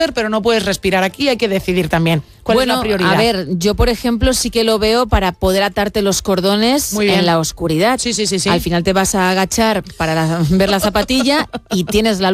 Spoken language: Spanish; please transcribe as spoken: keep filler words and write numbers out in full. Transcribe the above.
pero no puedes respirar. Aquí hay que decidir también cuál bueno, es la prioridad. A ver, yo por ejemplo sí que lo veo para poder atarte los cordones en la oscuridad. Sí, sí, sí, sí. Al final te vas a agachar para la, ver la zapatilla y tienes la luz